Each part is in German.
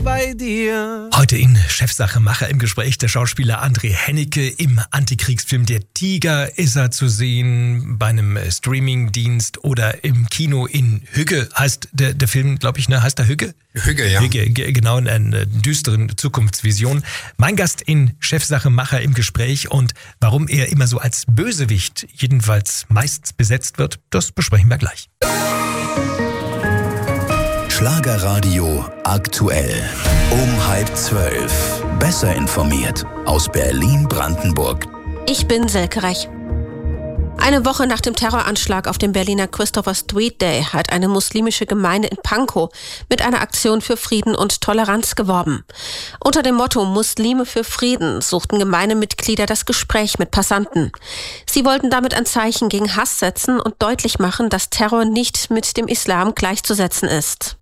bei dir. Heute in Chefsache Macher im Gespräch der Schauspieler André Hennecke. Im Antikriegsfilm Der Tiger ist er zu sehen, bei einem Streamingdienst oder im Kino in Hügge. Heißt der Film, glaube ich, heißt der Hügge? Hügge, ja. Hügge, genau, in einer düsteren Zukunftsvision. Mein Gast in Chefsache Macher im Gespräch und warum er immer so als Bösewicht, jedenfalls meistens besetzt wird, das besprechen wir gleich. Schlagerradio aktuell. Um 11:30. Besser informiert aus Berlin-Brandenburg. Ich bin Selke Rech. Eine Woche nach dem Terroranschlag auf dem Berliner Christopher Street Day hat eine muslimische Gemeinde in Pankow mit einer Aktion für Frieden und Toleranz geworben. Unter dem Motto Muslime für Frieden suchten Gemeindemitglieder das Gespräch mit Passanten. Sie wollten damit ein Zeichen gegen Hass setzen und deutlich machen, dass Terror nicht mit dem Islam gleichzusetzen ist.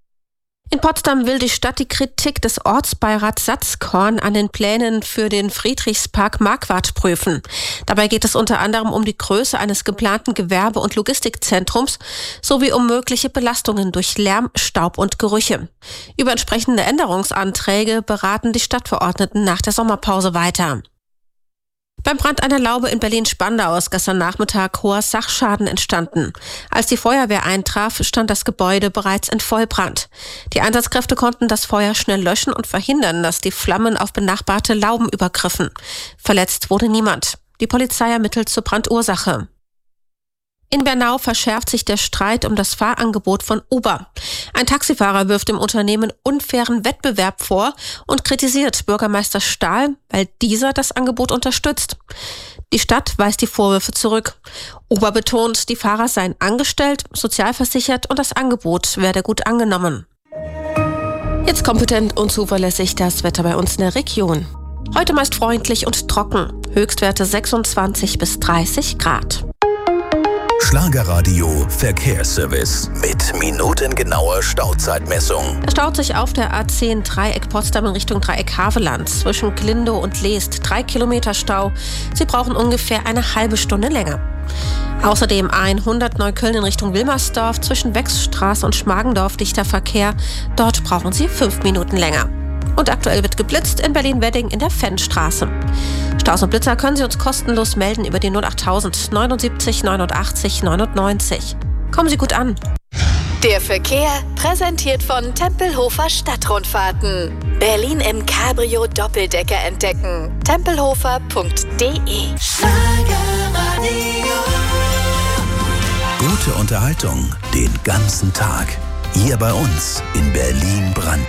In Potsdam will die Stadt die Kritik des Ortsbeirats Satzkorn an den Plänen für den Friedrichspark Marquardt prüfen. Dabei geht es unter anderem um die Größe eines geplanten Gewerbe- und Logistikzentrums sowie um mögliche Belastungen durch Lärm, Staub und Gerüche. Über entsprechende Änderungsanträge beraten die Stadtverordneten nach der Sommerpause weiter. Beim Brand einer Laube in Berlin-Spandau ist gestern Nachmittag hoher Sachschaden entstanden. Als die Feuerwehr eintraf, stand das Gebäude bereits in Vollbrand. Die Einsatzkräfte konnten das Feuer schnell löschen und verhindern, dass die Flammen auf benachbarte Lauben übergriffen. Verletzt wurde niemand. Die Polizei ermittelt zur Brandursache. In Bernau verschärft sich der Streit um das Fahrangebot von Uber. Ein Taxifahrer wirft dem Unternehmen unfairen Wettbewerb vor und kritisiert Bürgermeister Stahl, weil dieser das Angebot unterstützt. Die Stadt weist die Vorwürfe zurück. Uber betont, die Fahrer seien angestellt, sozialversichert und das Angebot werde gut angenommen. Jetzt kompetent und zuverlässig das Wetter bei uns in der Region. Heute meist freundlich und trocken. Höchstwerte 26 bis 30 Grad. Schlagerradio Verkehrsservice mit minutengenauer Stauzeitmessung. Es staut sich auf der A10 Dreieck Potsdam in Richtung Dreieck Haveland zwischen Glindow und Leest 3 Kilometer Stau. Sie brauchen ungefähr eine halbe Stunde länger. Außerdem A100 Neukölln in Richtung Wilmersdorf zwischen Wechsstraße und Schmargendorf dichter Verkehr. Dort brauchen Sie 5 Minuten länger. Und aktuell wird geblitzt in Berlin-Wedding in der Fennstraße. Staus und Blitzer können Sie uns kostenlos melden über die 08000 79 89 99. Kommen Sie gut an. Der Verkehr präsentiert von Tempelhofer Stadtrundfahrten. Berlin im Cabrio Doppeldecker entdecken. tempelhofer.de. Gute Unterhaltung den ganzen Tag. Hier bei uns in Berlin-Brandenburg.